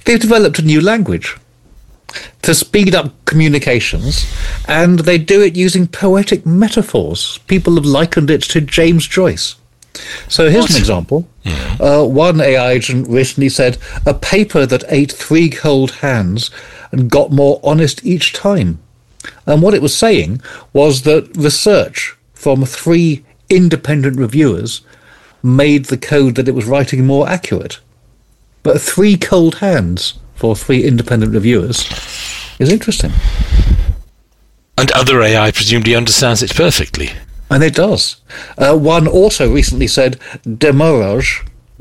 They've developed a new language to speed up communications, and they do it using poetic metaphors. People have likened it to James Joyce. So here's an example. One AI agent recently said, a paper that ate 3 cold hands and got more honest each time. And what it was saying was that research from 3 independent reviewers made the code that it was writing more accurate. But 3 cold hands for 3 independent reviewers is interesting. And other AI presumably understands it perfectly. And it does. One also recently said demurrage.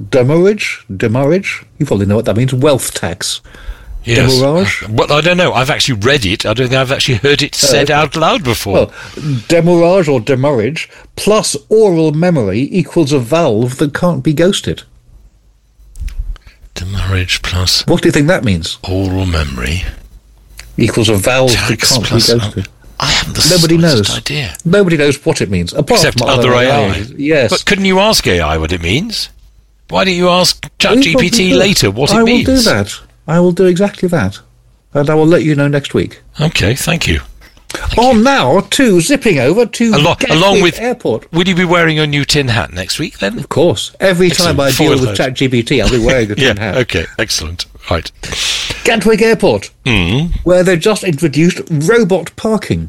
You probably know what that means. Wealth tax. Yes. Demurrage? Well, I don't know. I've actually read it. I don't think I've actually heard it said out loud before. Well, demurrage or demurrage plus oral memory equals a valve that can't be ghosted. Demurrage plus... What do you think that means? Oral memory. Equals a valve that Tax can't be plus... ghosted. I haven't the Nobody slightest knows. idea. Nobody knows what it means. Apart Except from other AI. Yes. But couldn't you ask AI what it means? Why don't you ask ChatGPT later what it means? I will do that. I will do exactly that. And I will let you know next week. Okay, thank you. Now to zipping over to along with Airport. Will you be wearing your new tin hat next week then? Of course. Every Excellent. time I deal with ChatGPT, I'll be wearing a tin hat. Okay, excellent. Right. Gatwick Airport, where they've just introduced robot parking.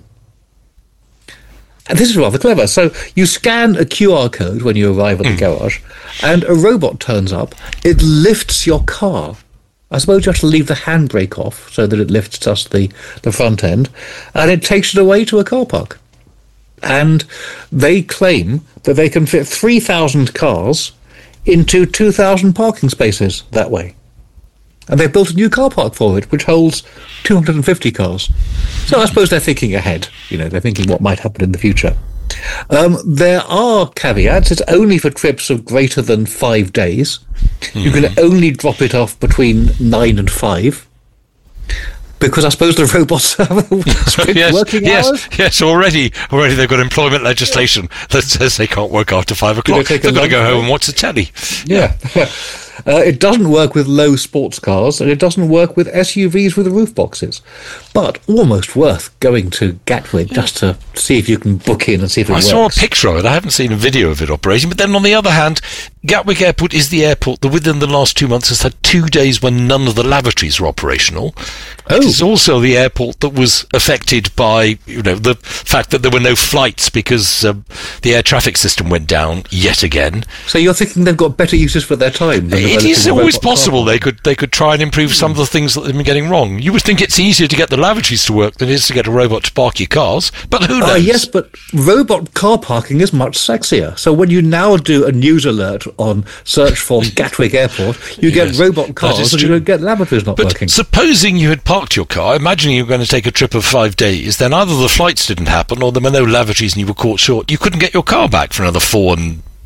And this is rather clever. So you scan a QR code when you arrive at the garage, and a robot turns up. It lifts your car. I suppose you have to leave the handbrake off so that it lifts just the front end, and it takes it away to a car park. And they claim that they can fit 3,000 cars into 2,000 parking spaces that way. And they've built a new car park for it, which holds 250 cars. So I suppose they're thinking ahead. You know, they're thinking what might happen in the future. There are caveats. It's only for trips of greater than 5 days. You can only drop it off between 9 and 5. Because I suppose the robots have working hours. Yes. Already they've got employment legislation that says they can't work after 5 o'clock. They've got to go home and watch the telly. Yeah. It doesn't work with low sports cars, and it doesn't work with SUVs with roof boxes. But almost worth going to Gatwick just to see if you can book in and see if it works. I saw a picture of it. I haven't seen a video of it operating. But then on the other hand, Gatwick Airport is the airport that within the last 2 months has had 2 days when none of the lavatories were operational. Oh. It's also the airport that was affected by, the fact that there were no flights because the air traffic system went down yet again. So you're thinking they've got better uses for their time? It is always possible they could try and improve some of the things that they've been getting wrong. You would think it's easier to get the lavatories to work than it is to get a robot to park your cars, but who knows? Yes, but robot car parking is much sexier. So when you now do a news alert on search for Gatwick Airport, you get robot cars and you don't get lavatories not working. Supposing you had parked your car, imagining you were going to take a trip of 5 days, then either the flights didn't happen or there were no lavatories and you were caught short. You couldn't get your car back for another 4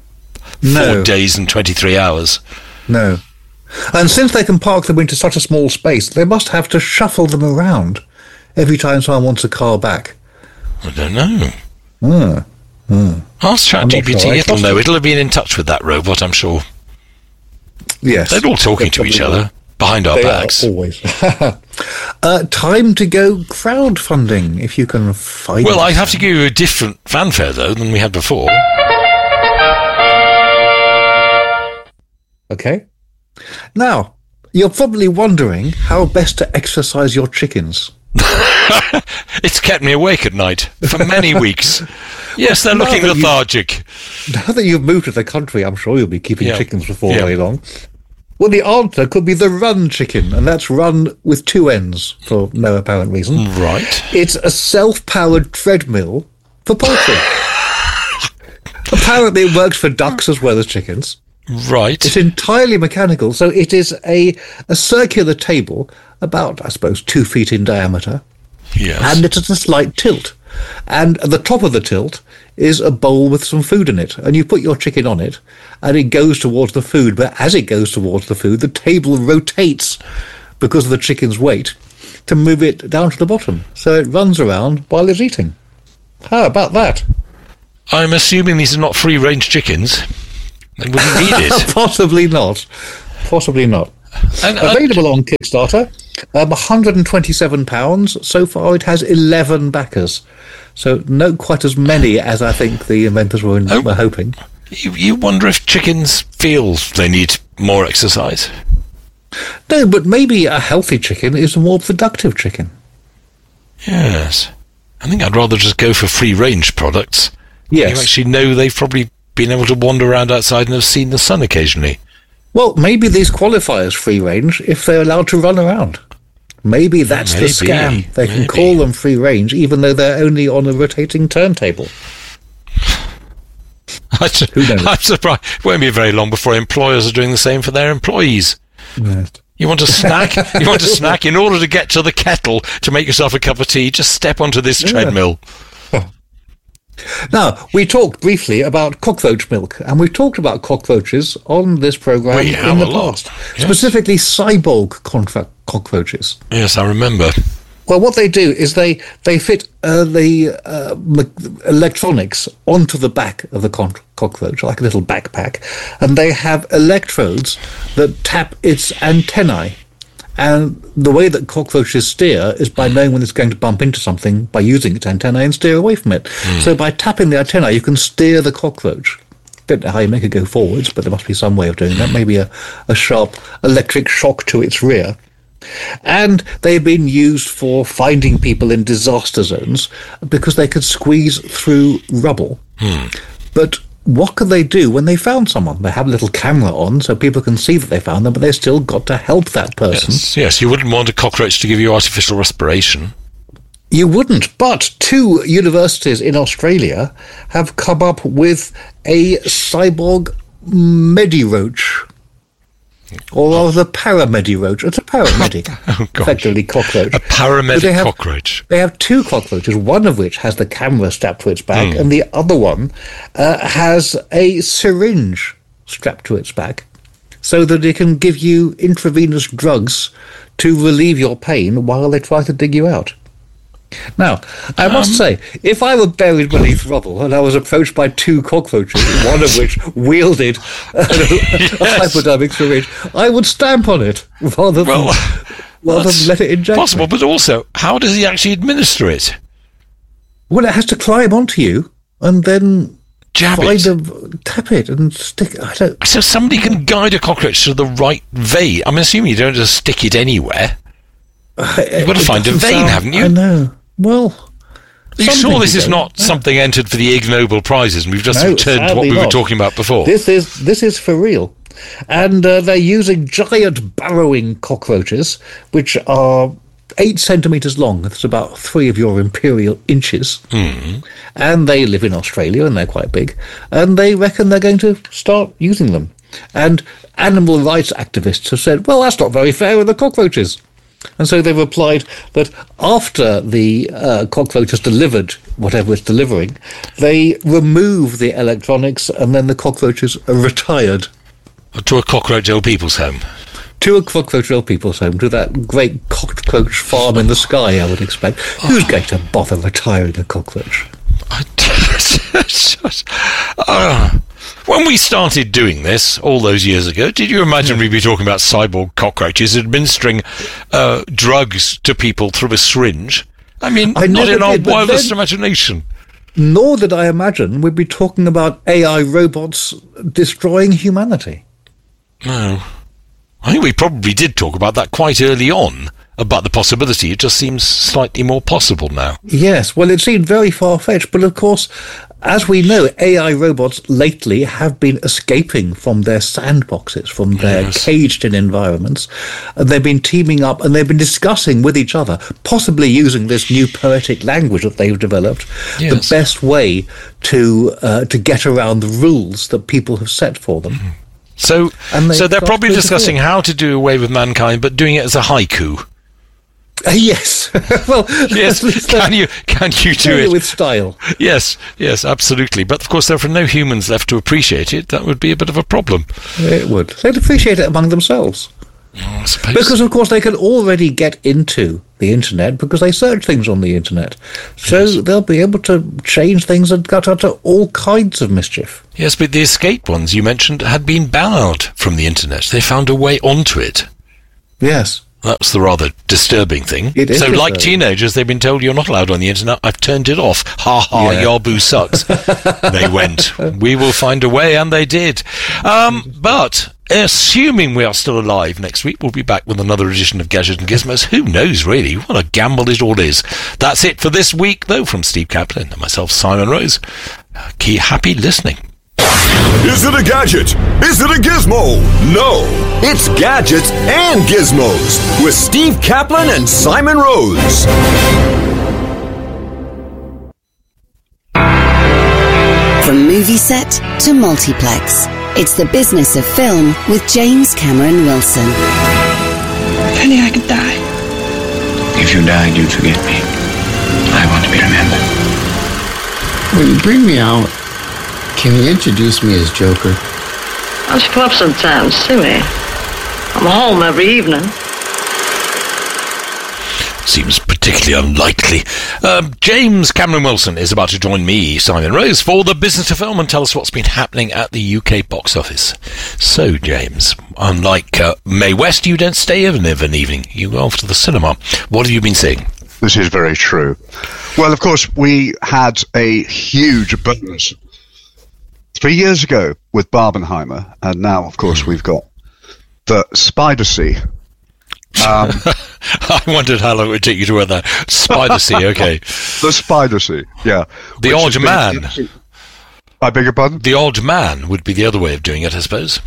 days and 23 hours. No. And since they can park them into such a small space, they must have to shuffle them around every time someone wants a car back. I don't know. Ask ChatGPT, sure. it'll know. It'll have been in touch with that robot, I'm sure. Yes. They're all talking to each other behind our backs. Always. Time to go crowdfunding, if you can find it. Well, I have to give you a different fanfare, though, than we had before. Okay. Now, you're probably wondering how best to exercise your chickens. It's kept me awake at night for many weeks. Yes, they're looking lethargic. Now that you've moved to the country, I'm sure you'll be keeping chickens before very long. Well, the answer could be the run chicken, and that's run with 2 N's for no apparent reason. Right. It's a self-powered treadmill for poultry. Apparently it works for ducks as well as chickens. Right. It's entirely mechanical, so it is a circular table, about, I suppose, 2 feet in diameter. Yes. And it's at a slight tilt. And at the top of the tilt is a bowl with some food in it. And you put your chicken on it, and it goes towards the food. But as it goes towards the food, the table rotates because of the chicken's weight to move it down to the bottom. So it runs around while it's eating. How about that? I'm assuming these are not free-range chickens. They wouldn't need it. Possibly not. Possibly not. Available on Kickstarter, £127. So far, it has 11 backers. So not quite as many as I think the inventors were hoping. You wonder if chickens feel they need more exercise? No, but maybe a healthy chicken is a more productive chicken. Yes. I think I'd rather just go for free-range products. Yes. You actually know they've probably been able to wander around outside and have seen the sun occasionally. Well, maybe these qualify as free-range if they're allowed to run around. Maybe that's the scam. They can call them free-range even though they're only on a rotating turntable. Who knows? I'm surprised. It won't be very long before employers are doing the same for their employees. Yes. You want a snack? You want a snack? In order to get to the kettle to make yourself a cup of tea, just step onto this treadmill. Now, we talked briefly about cockroach milk, and we've talked about cockroaches on this programme in the past. Yes. Specifically, cyborg cockroaches. Yes, I remember. Well, what they do is they fit the electronics onto the back of the cockroach, like a little backpack, and they have electrodes that tap its antennae. And the way that cockroaches steer is by knowing when it's going to bump into something by using its antennae and steer away from it. So by tapping the antennae, you can steer the cockroach. Don't know how you make it go forwards, but there must be some way of doing that. Maybe a sharp electric shock to its rear. And they've been used for finding people in disaster zones because they could squeeze through rubble. But what could they do when they found someone? They have a little camera on so people can see that they found them, but they've still got to help that person. Yes, you wouldn't want a cockroach to give you artificial respiration. You wouldn't, but 2 universities in Australia have come up with a cyborg mediroach. Or rather, paramediroach. It's a paramedic, effectively cockroach. A paramedic cockroach. They have 2 cockroaches, one of which has the camera strapped to its back, and the other one has a syringe strapped to its back, so that it can give you intravenous drugs to relieve your pain while they try to dig you out. Now, I must say, if I were buried beneath rubble and I was approached by 2 cockroaches, one of which wielded a hypodermic syringe, I would stamp on it rather than let it inject possible, me. But also, how does he actually administer it? Well, it has to climb onto you and then tap it and stick it. So somebody can guide a cockroach to the right vein. I'm assuming you don't just stick it anywhere. You've got to find a vein, haven't you? I know. Well, are you sure this is not something entered for the Ig Nobel Prizes and we've just returned to what we were talking about before? This is for real. And they're using giant burrowing cockroaches, which are 8 centimetres long. That's about 3 of your imperial inches. And they live in Australia, and they're quite big. And they reckon they're going to start using them. And animal rights activists have said, well, that's not very fair with the cockroaches. And so they've replied that after the cockroach has delivered whatever it's delivering, they remove the electronics and then the cockroaches are retired. To a cockroach old people's home. To a cockroach old people's home, to that great cockroach farm in the sky, I would expect. Who's going to bother retiring a cockroach? When we started doing this all those years ago, did you imagine we'd be talking about cyborg cockroaches administering drugs to people through a syringe? I mean, not in our wildest imagination. Nor did I imagine we'd be talking about AI robots destroying humanity. No. I think we probably did talk about that quite early on, about the possibility. It just seems slightly more possible now. Yes, well, it seemed very far-fetched, but of course, as we know, AI robots lately have been escaping from their sandboxes, from their caged-in environments. They've been teaming up and they've been discussing with each other, possibly using this new poetic language that they've developed, the best way to get around the rules that people have set for them. So they're probably discussing how to do away with mankind, but doing it as a haiku. Yes. Well, yes. Can you do it with style? Yes, absolutely. But of course, there are no humans left to appreciate it. That would be a bit of a problem. It would. They'd appreciate it among themselves. I suppose. Because, of course, they can already get into the internet because they search things on the internet. So they'll be able to change things and get out to all kinds of mischief. Yes, but the escaped ones you mentioned had been barred from the internet. They found a way onto it. Yes. That's the rather disturbing thing. It is so, like disturbing. teenagers, they've been told you're not allowed on the internet. I've turned it off. Ha ha, Yeah. Yahoo sucks. They went. We will find a way, and they did. But assuming we are still alive next week, we'll be back with another edition of Gadgets and Gizmos. Who knows, really? What a gamble it all is. That's it for this week, though, from Steve Kaplan and myself, Simon Rose. Happy listening. Is it a gadget? Is it a gizmo? No, it's Gadgets and Gizmos with Steve Kaplan and Simon Rose. From movie set to multiplex, it's the business of film with James Cameron Wilson. Penny, I could die. If you died, you'd forget me. I want to be remembered. When you bring me out, can you introduce me as Joker? I'll just come up sometimes, see me. I'm home every evening. Seems particularly unlikely. James Cameron Wilson is about to join me, Simon Rose, for the Business of Film and tell us what's been happening at the UK box office. So, James, unlike Mae West, you don't stay of an evening. You go off to the cinema. What have you been seeing? This is very true. Well, of course, we had a huge bonus 3 years ago with Barbenheimer, and now, of course, we've got the Spider-See. I wondered how long it would take you to wear that. Spider-See, okay. The Spider-See, yeah. The Which Odd has Man. been- I beg your pardon? The Odd Man would be the other way of doing it, I suppose.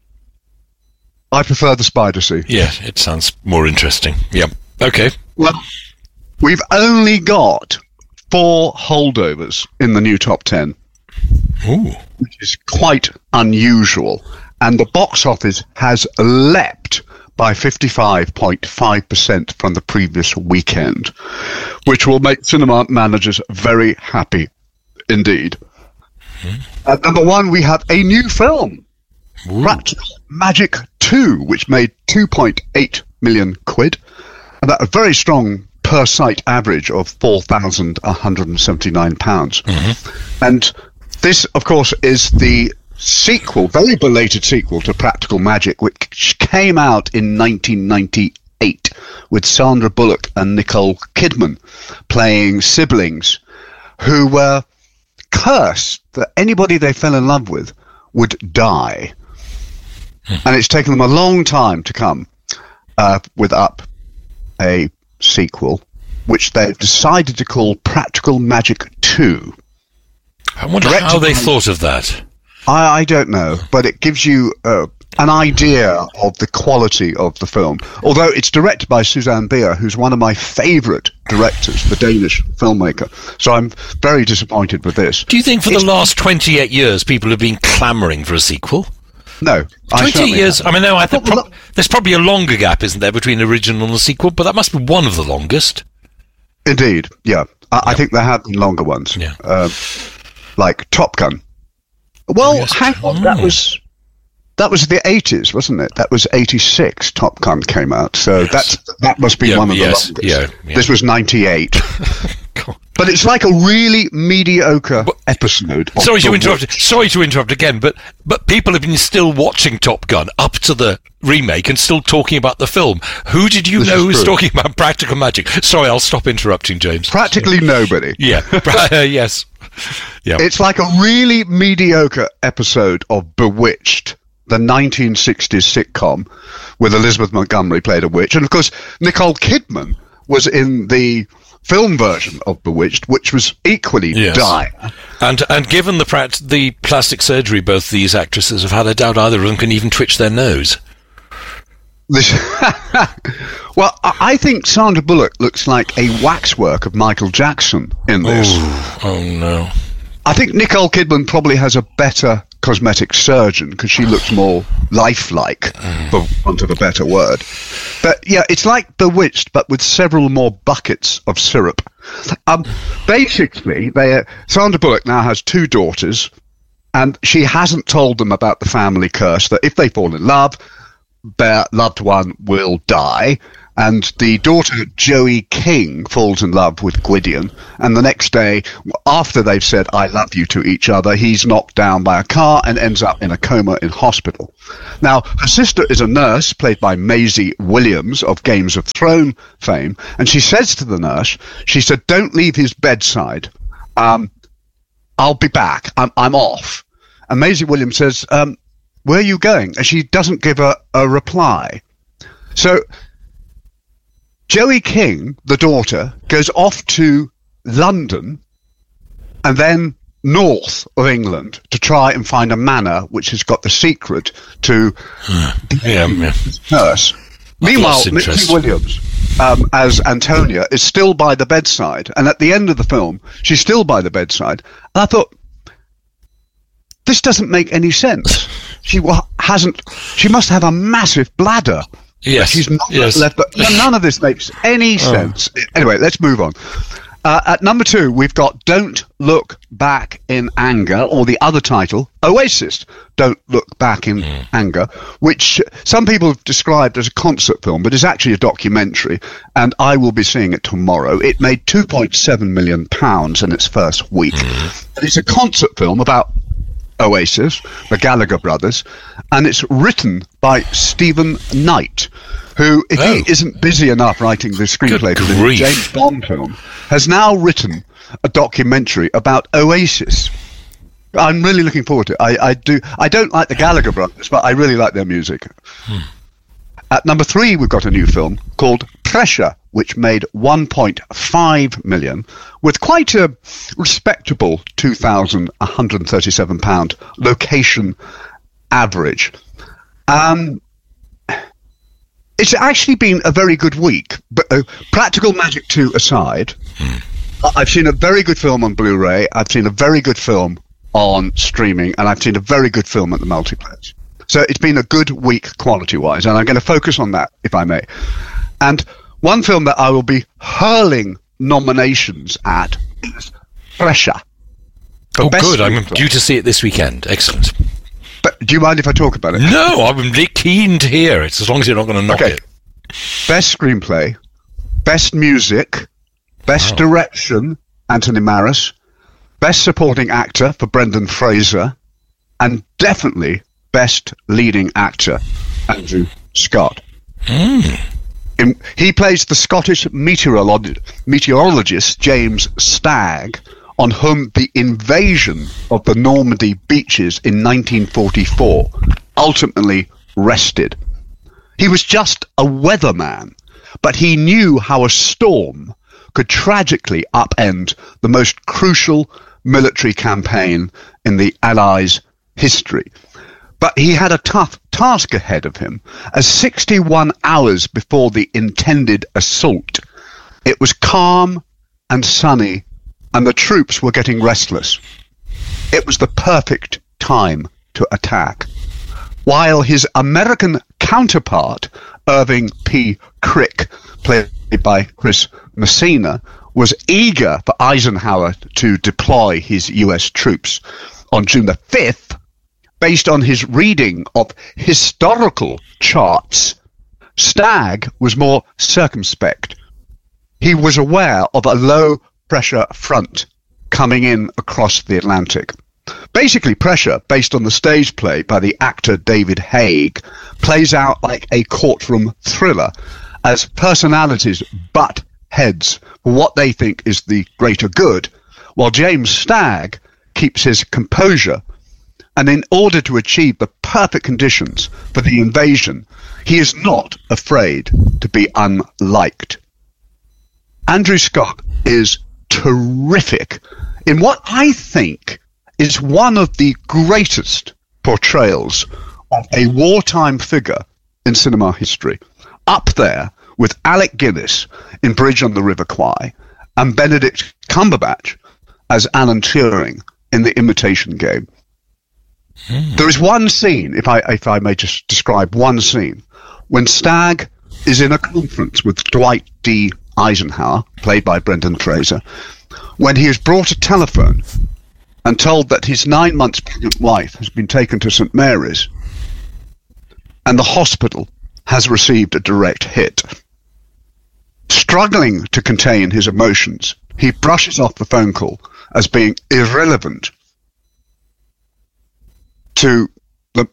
I prefer the Spider-See. Yeah, it sounds more interesting. Yep. Okay. Well, we've only got 4 holdovers in the new top 10. Ooh. Which is quite unusual. And the box office has leapt by 55.5% from the previous weekend, which will make cinema managers very happy indeed. At number 1, we have a new film, Practical Magic 2, which made 2.8 million quid, and that a very strong per-site average of £4,179. And this, of course, is the sequel, very belated sequel to Practical Magic, which came out in 1998 with Sandra Bullock and Nicole Kidman playing siblings who were cursed that anybody they fell in love with would die. And it's taken them a long time to come with up a sequel, which they've decided to call Practical Magic 2. I wonder how they thought of that. I don't know, but it gives you an idea of the quality of the film. Although it's directed by Suzanne Bier, who's one of my favourite directors, the Danish filmmaker. So I'm very disappointed with this. Do you think for the last 28 years people have been clamouring for a sequel? No. 28 years? I mean, no, I think there's probably a longer gap, isn't there, between the original and the sequel, but that must be one of the longest. Indeed, yeah. I think there have been longer ones. Yeah. Like Top Gun. Well, yes. hang on, that was the 80s, wasn't it? That was 86. Top Gun came out, so that must be one of the longest. Yeah. This was 98. But it's like a really mediocre episode. Sorry to interrupt again, but people have been still watching Top Gun up to the remake and still talking about the film. Who did you know who's talking about Practical Magic? Sorry, I'll stop interrupting, James. Practically nobody. Yeah. Yes. Yeah. It's like a really mediocre episode of Bewitched, the 1960s sitcom with Elizabeth Montgomery played a witch. And, of course, Nicole Kidman was in the film version of Bewitched, which was equally dire. And given the plastic surgery both these actresses have had, I doubt either of them can even twitch their nose. Well, I think Sandra Bullock looks like a waxwork of Michael Jackson in this. Oh no. I think Nicole Kidman probably has a better cosmetic surgeon because she looks more lifelike, for want of a better word. But yeah, it's like Bewitched, but with several more buckets of syrup. Basically, Sandra Bullock now has 2 daughters, and she hasn't told them about the family curse that if they fall in love, their loved one will die, And the daughter, Joey King, falls in love with Gwydion. And the next day, after they've said, I love you to each other, he's knocked down by a car and ends up in a coma in hospital. Now, her sister is a nurse, played by Maisie Williams of Games of Thrones fame. And she says to the nurse, she said, don't leave his bedside. I'll be back. I'm off. And Maisie Williams says, where are you going? And she doesn't give a reply. So Joey King, the daughter, goes off to London and then north of England to try and find a manor which has got the secret to the nurse. Meanwhile, Maisie Williams, as Antonia, is still by the bedside. And at the end of the film, she's still by the bedside. And I thought, this doesn't make any sense. She must have a massive bladder. Yes. She's not left, but none of this makes any sense. Anyway, let's move on. At number 2, we've got Don't Look Back in Anger, or the other title, Oasis, Don't Look Back in Anger, which some people have described as a concert film, but is actually a documentary, and I will be seeing it tomorrow. It made £2.7 million in its first week. And it's a concert film about Oasis, the Gallagher brothers, and it's written by Stephen Knight, who, if he isn't busy enough writing the screenplay for the James Bond film, has now written a documentary about Oasis. I'm really looking forward to it. I don't like the Gallagher brothers, but I really like their music. At number 3, we've got a new film called Pressure, which made £1.5 million, with quite a respectable £2,137 location average. It's actually been a very good week, but Practical Magic 2 aside, I've seen a very good film on Blu-ray, I've seen a very good film on streaming, and I've seen a very good film at the multiplex. So it's been a good week quality-wise, and I'm going to focus on that, if I may. And one film that I will be hurling nominations at is Pressure. Oh, good. I'm due to see it this weekend. Excellent. But do you mind if I talk about it? No, I'm keen to hear it, as long as you're not going to knock it. Best screenplay, best music, best direction, Anthony Maris, best supporting actor for Brendan Fraser, and definitely best leading actor, Andrew Scott. He plays the Scottish meteorologist James Stagg, on whom the invasion of the Normandy beaches in 1944 ultimately rested. He was just a weatherman, but he knew how a storm could tragically upend the most crucial military campaign in the Allies' history. But he had a tough task ahead of him, as 61 hours before the intended assault, it was calm and sunny, and the troops were getting restless. It was the perfect time to attack. While his American counterpart, Irving P. Crick, played by Chris Messina, was eager for Eisenhower to deploy his US troops on June the 5th, based on his reading of historical charts, Stagg was more circumspect. He was aware of a low-pressure front coming in across the Atlantic. Basically, Pressure, based on the stage play by the actor David Haig, plays out like a courtroom thriller, as personalities butt heads for what they think is the greater good, while James Stagg keeps his composure. And in order to achieve the perfect conditions for the invasion, he is not afraid to be unliked. Andrew Scott is terrific in what I think is one of the greatest portrayals of a wartime figure in cinema history, up there with Alec Guinness in Bridge on the River Kwai and Benedict Cumberbatch as Alan Turing in The Imitation Game. There is one scene, if I may just describe one scene, when Stagg is in a conference with Dwight D. Eisenhower, played by Brendan Fraser, when he is brought a telephone and told that his 9 months pregnant wife has been taken to St. Mary's and the hospital has received a direct hit. struggling to contain his emotions, he brushes off the phone call as being irrelevant to the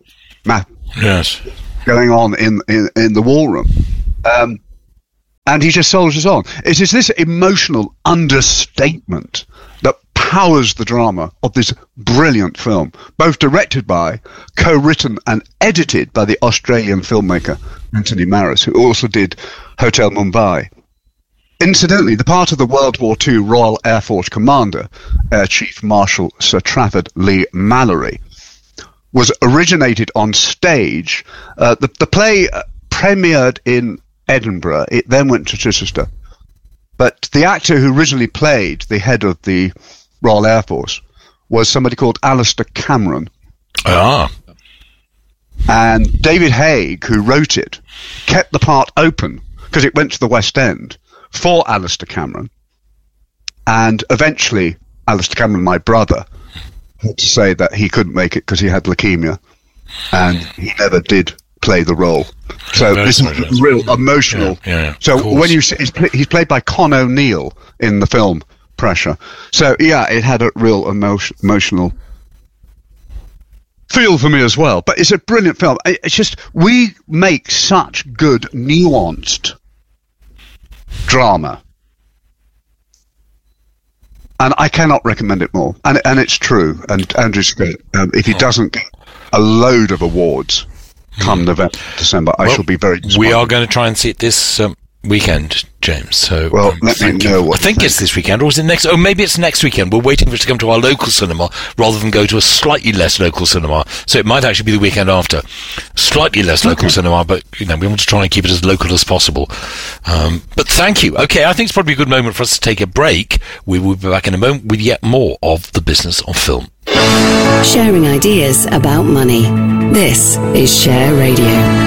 going on in the war room. And he just soldiers on. It is this emotional understatement that powers the drama of this brilliant film, both directed by, co-written and edited by the Australian filmmaker Anthony Maris, who also did Hotel Mumbai. Incidentally, the part of the World War II Royal Air Force commander, Air Chief Marshal Sir Trafford Lee Mallory, was originated on stage. The play premiered in Edinburgh. It then went to Chichester. But the actor who originally played the head of the Royal Air Force was somebody called Alistair Cameron. Ah. And David Haig, who wrote it, kept the part open because it went to the West End for Alistair Cameron. And eventually, Alistair Cameron, my brother, had to say that he couldn't make it because he had leukemia. And he never did play the role. So this is real emotional. So when you see, he's played by Con O'Neill in the film Pressure. So yeah, it had a real emotional feel for me as well. But it's a brilliant film. It's just, we make such good, nuanced drama. And I cannot recommend it more. And it's true. And Andrew Scott, if he doesn't get a load of awards come November, December, I shall be very disappointed. We are going to try and see it this weekend, James. So, let me know what I think it's this weekend, or is it next? Oh, maybe it's next weekend. We're waiting for it to come to our local cinema rather than go to a slightly less local cinema. So it might actually be the weekend after. Slightly less local cinema, but we want to try and keep it as local as possible. But thank you. Okay, I think it's probably a good moment for us to take a break. We will be back in a moment with yet more of The Business of Film. Sharing ideas about money. This is Share Radio.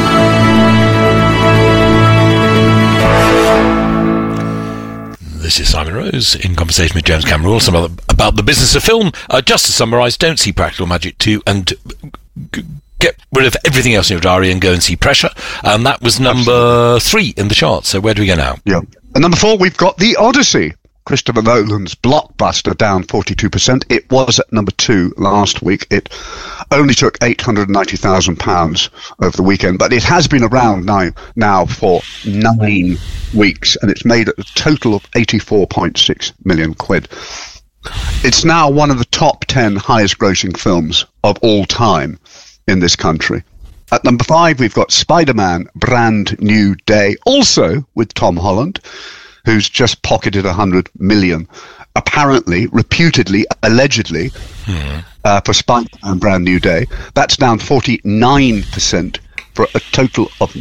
This is Simon Rose in conversation with James Cameron Wilson about The Business of Film. Just to summarise, don't see Practical Magic 2 and get rid of everything else in your diary and go and see Pressure. And that was number 3 in the chart. So where do we go now? Yeah. And number 4, we've got The Odyssey. Christopher Nolan's blockbuster, down 42%. It was at number 2 last week. It only took £890,000 over the weekend, but it has been around now for 9 weeks, and it's made a total of 84.6 million quid. It's now one of the top 10 highest grossing films of all time in this country. At number 5, we've got Spider-Man Brand New Day, also with Tom Holland, who's just pocketed 100 million, apparently, reputedly, allegedly, for Spider-Man Brand New Day. That's down 49% for a total of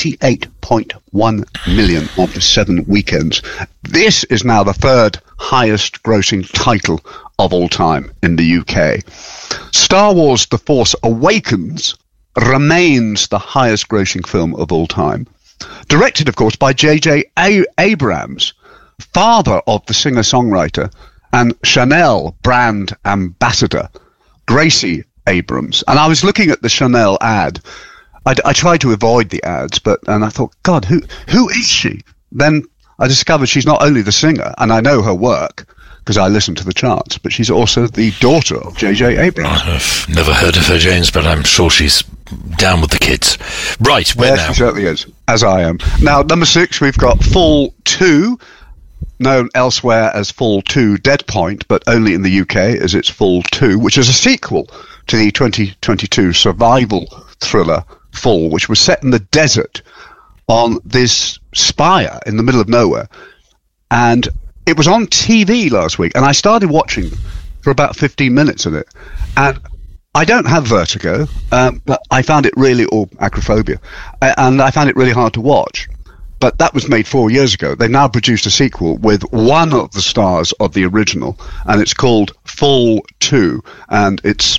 98.1 million after 7 weekends. This is now the 3rd highest grossing title of all time in the UK. Star Wars The Force Awakens remains the highest grossing film of all time. Directed, of course, by J.J. Abrams, father of the singer-songwriter and Chanel brand ambassador, Gracie Abrams. And I was looking at the Chanel ad. I tried to avoid the ads, and I thought, God, who is she? Then I discovered she's not only the singer, and I know her work because I listen to the charts, but she's also the daughter of J.J. Abrams. I've never heard of her, James, but I'm sure she's down with the kids. Right, where now? She certainly is, as I am. Now, number 6, we've got Fall 2, known elsewhere as Fall 2 Dead Point, but only in the UK as it's Fall 2, which is a sequel to the 2022 survival thriller Fall, which was set in the desert on this spire in the middle of nowhere. And it was on TV last week, and I started watching for about 15 minutes of it. And I don't have vertigo, but I found it really, or acrophobia, and I found it really hard to watch. But that was made 4 years ago. They now produced a sequel with one of the stars of the original, and it's called Fall 2, and it's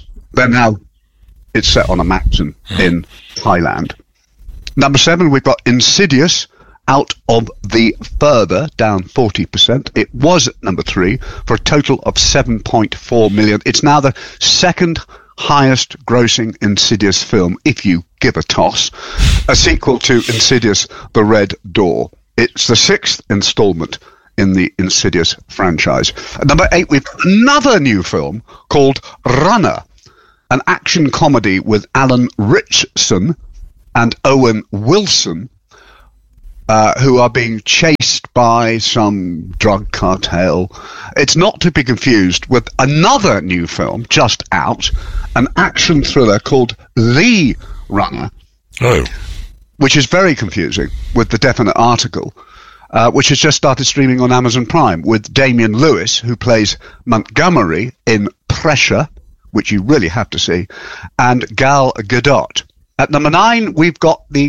set on a mountain in Thailand. Number 7, we've got Insidious, Out of the Further, down 40%. It was at number 3 for a total of 7.4 million. It's now the 2nd highest grossing Insidious film, if you give a toss. A sequel to Insidious The Red Door. It's the 6th installment in the Insidious franchise. At number 8, we've got another new film called Runner, an action comedy with Alan Ritchson and Owen Wilson, who are being chased by some drug cartel. It's not to be confused with another new film just out, an action thriller called The Runner, which is very confusing with the definite article, which has just started streaming on Amazon Prime, with Damian Lewis, who plays Montgomery in Pressure, which you really have to see, and Gal Gadot. At number 9, we've got the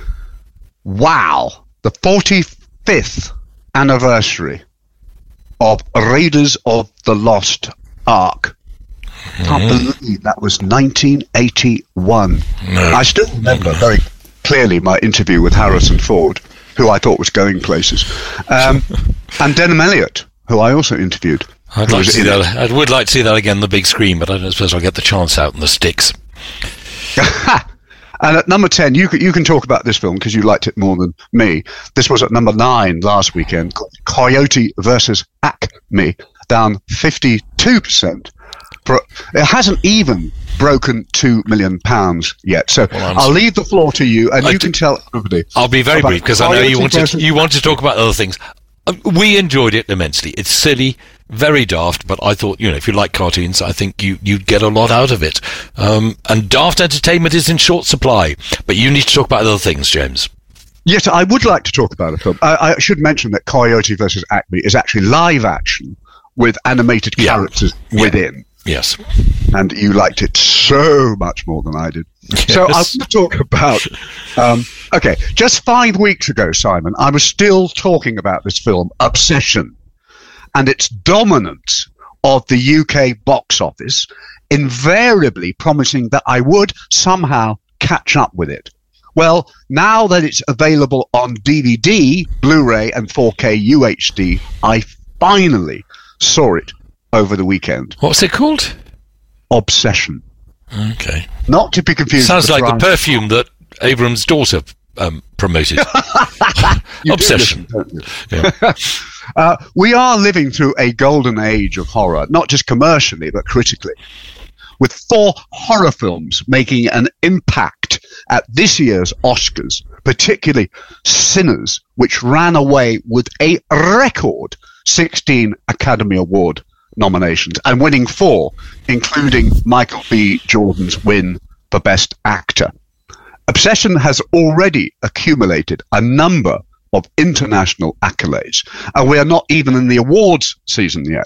45th anniversary of Raiders of the Lost Ark. I can't believe that was 1981. I still remember very clearly my interview with Harrison Ford, who I thought was going places, and Denham Elliott, who I also interviewed. I would like to see that again on the big screen, but I don't suppose I'll get the chance out in the sticks. And at number 10, you can talk about this film because you liked it more than me. This was at number 9 last weekend, Coyote versus Acme, down 52%. It hasn't even broken £2 million yet. So I'll leave the floor to you, and you can tell everybody. I'll be very brief because I know you want to talk about other things. We enjoyed it immensely. It's silly, very daft, but I thought, if you like cartoons, I think you'd get a lot out of it. And daft entertainment is in short supply, but you need to talk about other things, James. Yes, I would like to talk about a film. I should mention that Coyote versus Acme is actually live action with animated characters within. Yes. And you liked it so much more than I did. Yes. So I want to talk about... just 5 weeks ago, Simon, I was still talking about this film, Obsession, and its dominance of the UK box office, invariably promising that I would somehow catch up with it. Well, now that it's available on DVD, Blu-ray and 4K UHD, I finally saw it over the weekend. What's it called? Obsession. Okay. Not to be confused. Sounds like the perfume that Abrams' daughter promoted. Obsession. We are living through a golden age of horror, not just commercially, but critically, with 4 horror films making an impact at this year's Oscars, particularly Sinners, which ran away with a record 16 Academy Award nominations and winning 4, including Michael B. Jordan's win for Best Actor. Obsession has already accumulated a number of international accolades, and we are not even in the awards season yet.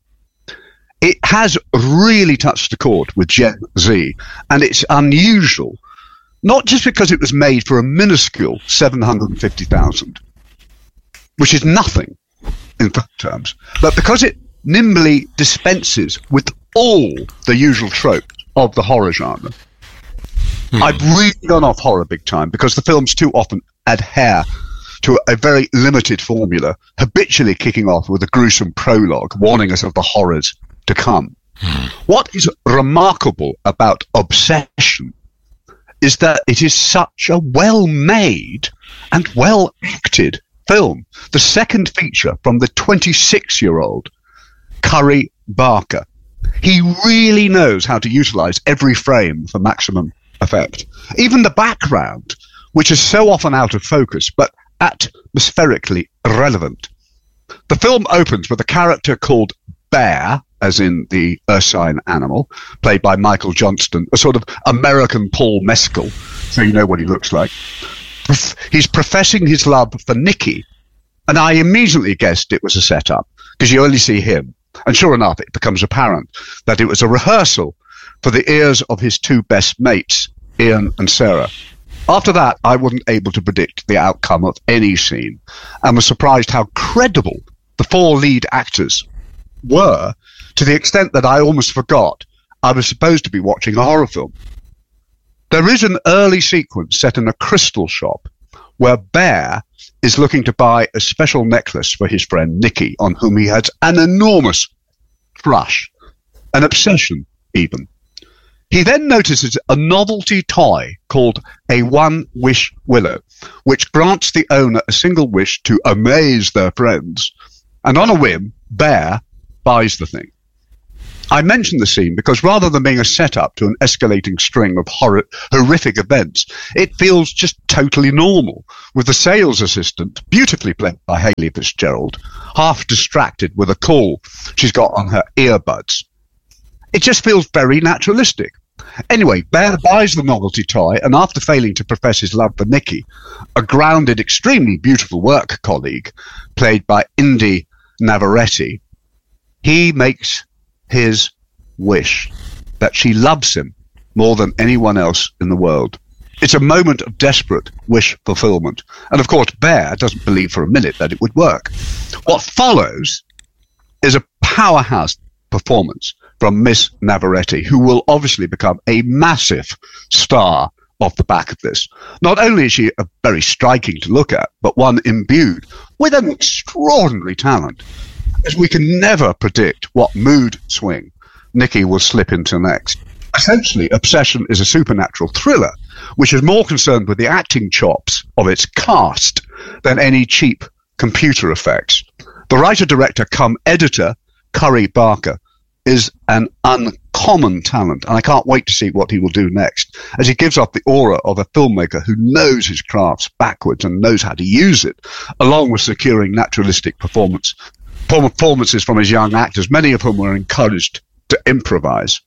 It has really touched a chord with Gen Z, and it's unusual, not just because it was made for a minuscule $750,000, which is nothing in terms, but because it nimbly dispenses with all the usual tropes of the horror genre. I've really gone off horror big time because the films too often adhere to a very limited formula, habitually kicking off with a gruesome prologue warning us of the horrors to come. What is remarkable about Obsession is that it is such a well-made and well-acted film. The second feature from the 26-year-old Curry Barker. He really knows how to utilize every frame for maximum effect. Even the background, which is so often out of focus, but atmospherically relevant. The film opens with a character called Bear, as in the ursine animal, played by Michael Johnston, a sort of American Paul Mescal, so you know what he looks like. He's professing his love for Nikki, and I immediately guessed it was a setup, because you only see him. And sure enough, it becomes apparent that it was a rehearsal for the ears of his 2 best mates, Ian and Sarah. After that, I wasn't able to predict the outcome of any scene, and was surprised how credible the 4 lead actors were, to the extent that I almost forgot I was supposed to be watching a horror film. There is an early sequence set in a crystal shop where Bear is looking to buy a special necklace for his friend Nikki, on whom he has an enormous crush, an obsession even. He then notices a novelty toy called a one-wish willow, which grants the owner a single wish to amaze their friends. And on a whim, Bear buys the thing. I mention the scene because rather than being a setup to an escalating string of horrific events, it feels just totally normal, with the sales assistant, beautifully played by Hayley Fitzgerald, half distracted with a call she's got on her earbuds. It just feels very naturalistic. Anyway, Bear buys the novelty toy, and after failing to profess his love for Nikki, a grounded, extremely beautiful work colleague, played by Indy Navarrete, he makes his wish that she loves him more than anyone else in the world. It's a moment of desperate wish fulfillment. And of course, Bear doesn't believe for a minute that it would work. What follows is a powerhouse performance from Miss Navarrete, who will obviously become a massive star off the back of this. Not only is she very striking to look at, but one imbued with an extraordinary talent, as we can never predict what mood swing Nikki will slip into next. Essentially, Obsession is a supernatural thriller, which is more concerned with the acting chops of its cast than any cheap computer effects. The writer-director cum editor, Curry Barker, is an uncommon talent, and I can't wait to see what he will do next, as he gives off the aura of a filmmaker who knows his crafts backwards and knows how to use it, along with securing naturalistic performances from his young actors, many of whom were encouraged to improvise.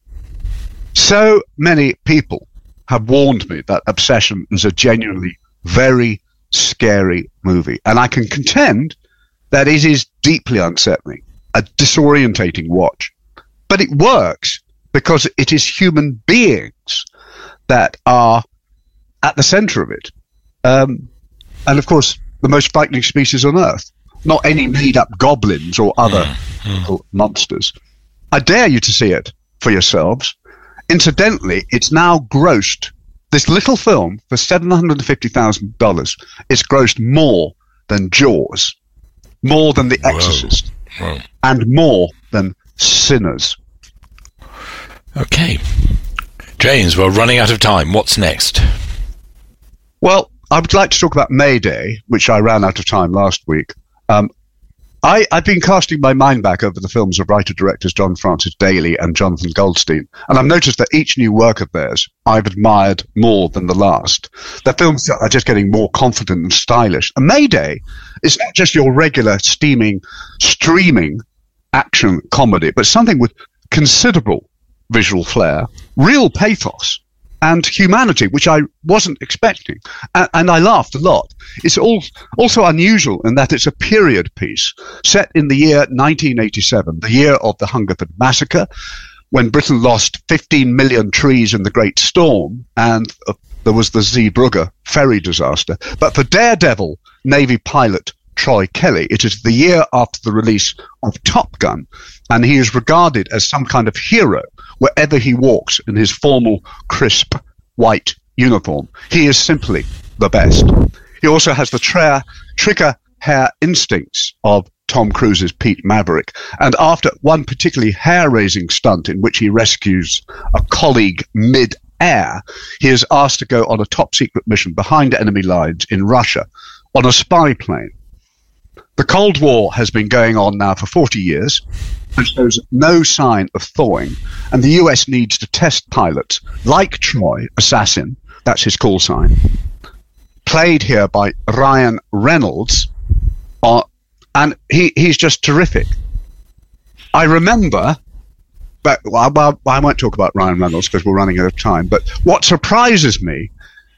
So many people have warned me that Obsession is a genuinely very scary movie, and I can contend that it is deeply unsettling, a disorientating watch. But it works because it is human beings that are at the center of it. And of course, the most frightening species on Earth, not any made-up goblins or other monsters. I dare you to see it for yourselves. Incidentally, it's now grossed, this little film, for $750,000. It's grossed more than Jaws, more than The Exorcist, and more than Sinners. Okay. James, we're running out of time. What's next? Well, I would like to talk about Mayday, which I ran out of time last week. I've been casting my mind back over the films of writer-directors John Francis Daley and Jonathan Goldstein, and I've noticed that each new work of theirs I've admired more than the last. Their films are just getting more confident and stylish. And Mayday is not just your regular streaming action comedy, but something with considerable visual flair, real pathos, and humanity, which I wasn't expecting. And I laughed a lot. It's also unusual in that it's a period piece set in the year 1987, the year of the Hungerford Massacre, when Britain lost 15 million trees in the Great Storm, and there was the Zeebrugge ferry disaster. But for daredevil Navy pilot Troy Kelly, it is the year after the release of Top Gun, and he is regarded as some kind of hero wherever he walks in his formal, crisp, white uniform. He is simply the best. He also has the trigger hair instincts of Tom Cruise's Pete Maverick, and after one particularly hair-raising stunt in which he rescues a colleague mid-air, he is asked to go on a top-secret mission behind enemy lines in Russia on a spy plane. The Cold War has been going on now for 40 years and shows no sign of thawing, and the US needs to test pilots like Troy, Assassin, that's his call sign, played here by Ryan Reynolds, and he's just terrific. I remember, but I won't talk about Ryan Reynolds because we're running out of time, but what surprises me,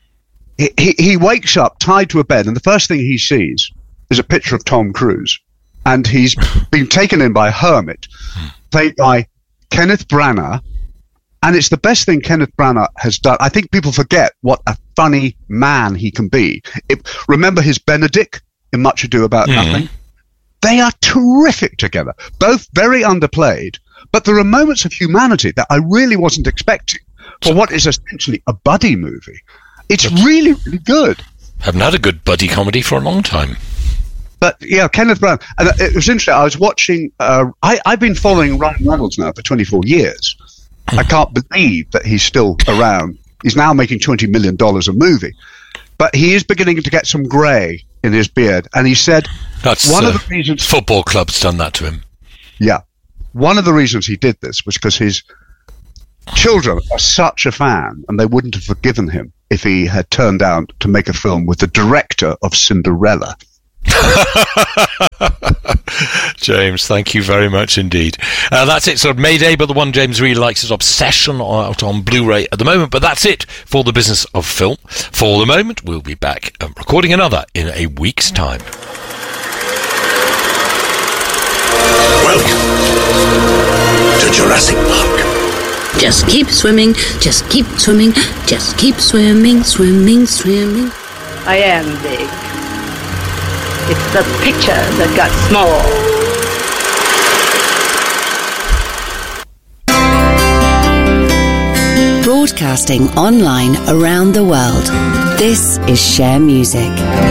he wakes up tied to a bed, and the first thing he sees is a picture of Tom Cruise, and he's been taken in by a hermit, played by Kenneth Branagh, and it's the best thing Kenneth Branagh has done. I think people forget what a funny man he can be. Remember his Benedict in Much Ado About Nothing? They are terrific together, both very underplayed, but there are moments of humanity that I really wasn't expecting for what is essentially a buddy movie. It's really, really good. Haven't had a good buddy comedy for a long time. But yeah, Kenneth Branagh, and it was interesting. I was watching. I've been following Ryan Reynolds now for 24 years, I can't believe that he's still around. He's now making $20 million a movie. But he is beginning to get some grey in his beard. And he said one of the reasons... Football club's done that to him. Yeah. One of the reasons he did this was because his children are such a fan, and they wouldn't have forgiven him if he had turned down to make a film with the director of Cinderella. James, thank you very much indeed. That's it, sort of Mayday, but the one James really likes is Obsession, out on Blu-ray at the moment. But that's it for the business of film. For the moment, we'll be back recording another in a week's time. Welcome to Jurassic Park. Just keep swimming, just keep swimming, just keep swimming, swimming, swimming. I am big. It's the picture that got small. Broadcasting online around the world. This is Share Music.